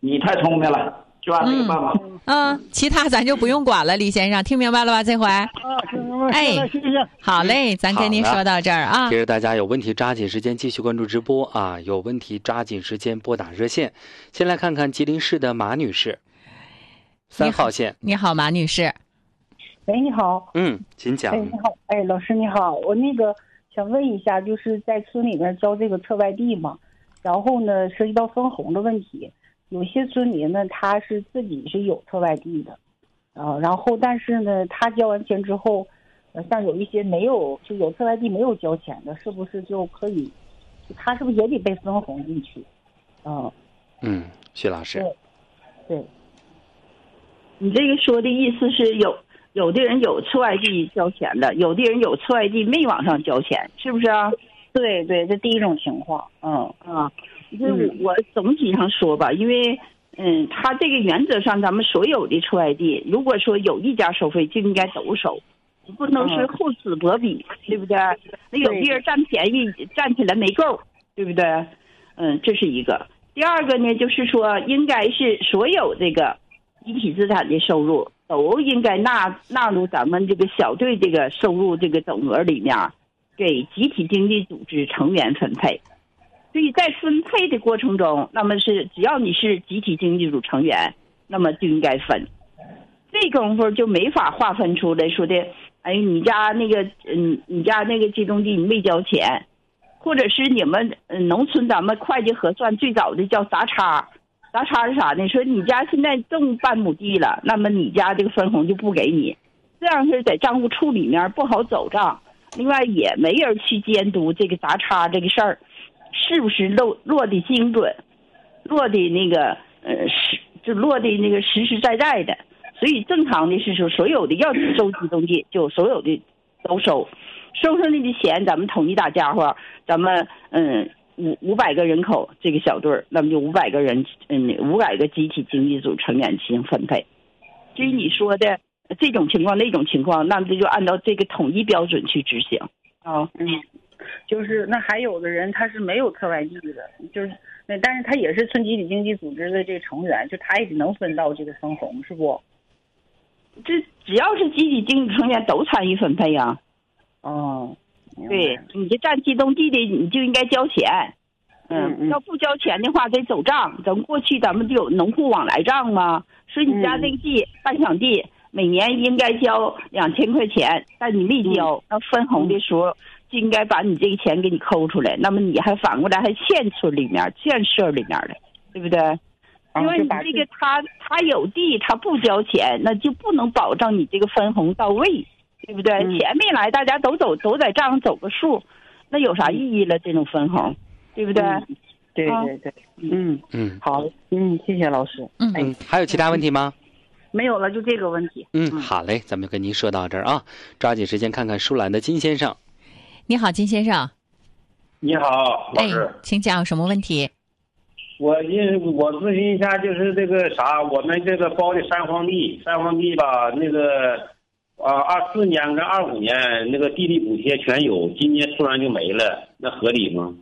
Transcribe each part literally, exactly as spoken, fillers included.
你太聪明了，就按这个办法。 嗯，其他咱就不用管了，李先生，听明白了吧？这回。 啊，听明白， 哎， 谢谢。 好嘞，咱跟您说到这儿啊。 接着大家有问题抓紧时间继续关注直播啊，有问题抓紧时间拨打热线。先来看看吉林市的马女士，三号线。 你好，马女士。 喂，你好。 嗯，请讲。 哎，你好，哎，老师你好，我那个想问一下，就是在村里面交这个特外地嘛，然后呢，涉及到分红的问题，有些村民呢，他是自己是有特外地的，啊，然后但是呢，他交完钱之后，呃，像有一些没有就有特外地没有交钱的，是不是就可以，他是不是也得被分红进去？嗯嗯，徐老师。 对，对， 你这个说的意思是有有的人有次外地交钱的，有的人有次外地没往上交钱，是不是啊？ 对对，这第一种情况。嗯啊，这我总体上说吧，因为嗯，他这个原则上，咱们所有的次外地，如果说有一家收费，就应该都收，不能是厚此薄彼，对不对？那有的人占便宜，占起来没够，对不对？嗯，这是一个。第二个呢，就是说，应该是所有这个集体资产的收入都应该纳纳入咱们这个小队这个收入这个总额里面，给集体经济组织成员分配。所以在分配的过程中，那么是只要你是集体经济组成员，那么就应该分。这功夫就没法划分出来说的，哎，你家那个嗯，你家那个机动地你没交钱，或者是你们嗯农村咱们会计核算最早的叫杂差。杂差是啥呢？说你家现在种半亩地了，那么你家这个分红就不给你，这样是在账务处里面不好走账。另外也没人去监督这个杂差这个事儿是不是落落的精准，落的那个呃实就落的那个实实在在的。所以正常的是说，所有的要收集东西就所有的都收，收上来的钱咱们统一打家伙，咱们嗯。五五百个人口这个小队儿，那么就五百个人，嗯，五百个集体经济组成员进行分配。至于你说的这种情况、那种情况，那么这就按照这个统一标准去执行啊。 嗯，就是那还有的人他是没有特外地的，就是那但是他也是村集体经济组织的这个成员，就他也能分到这个分红，是不？ 这只要是集体经济成员都参与分配呀、 啊。哦。 对，你这占机动地的，你就应该交钱。嗯，嗯要不交钱的话，得走账。咱们过去咱们就有农户往来账嘛，说你家那个地、嗯、半场地每年应该交两千块钱，但你没交，嗯、那分红的时候就应该把你这个钱给你抠出来。那么你还反过来还欠村里面、欠社里面的，对不对？因为你这个他他有地，他不交钱，那就不能保证你这个分红到位。对不对？ 嗯、 钱没来，大家都走，都在账上走个数，那有啥意义了？这种分红，对不对？ 嗯、对对对，嗯嗯， 好，嗯，谢谢老师。 嗯嗯，还有其他问题吗？ 没有了，就这个问题。 嗯，好嘞，咱们就跟您说到这儿啊，抓紧时间看看舒兰的金先生。 你好，金先生。 你好，老师。 哎，请讲，有什么问题？ 我因我咨询一下，就是这个啥，我们这个包的三荒地，三荒地吧，那个。啊，二四年跟二五年那个地力补贴全有，今年突然就没了，那合理吗？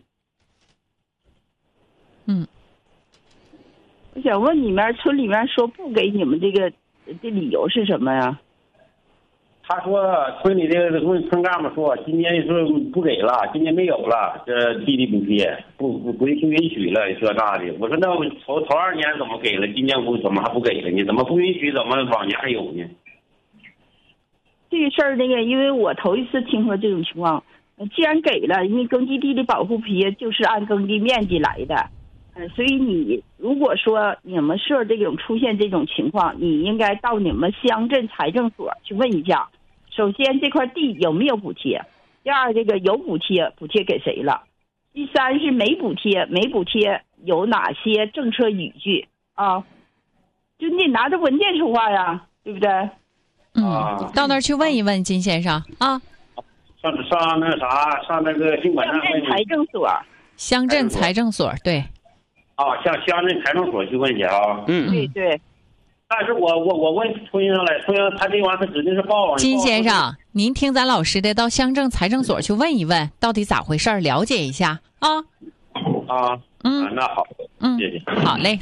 嗯， 我想问你们村里面说不给你们这个的理由是什么呀？ 他说村里的村村干部说，今年说不给了，今年没有了，这地力补贴不不不允许了，这那的。我说那我头头二年怎么给了，今年不怎么还不给了呢？怎么不允许？怎么往年还有呢？ 这个事儿，那个，因为我头一次听说这种情况，既然给了，因为耕地地的保护批就是按耕地面积来的，嗯，所以你如果说你们社这种出现这种情况，你应该到你们乡镇财政所去问一下，首先这块地有没有补贴，第二这个有补贴，补贴给谁了，第三是没补贴，没补贴有哪些政策语句啊？就你得拿着文件说话呀，对不对？ 嗯，到那儿去问一问金先生啊。 上上那啥，上那个经管站问。 乡镇财政所。 乡镇财政所，对。 啊，向乡镇财政所去问去啊。 嗯， 对对。 但是我我我问村上来，村上他这玩意儿他指定是报。 金先生，您听咱老师的，到乡镇财政所去问一问，到底咋回事，了解一下啊。 啊。 嗯， 啊，那好。 嗯， 谢谢。 好嘞。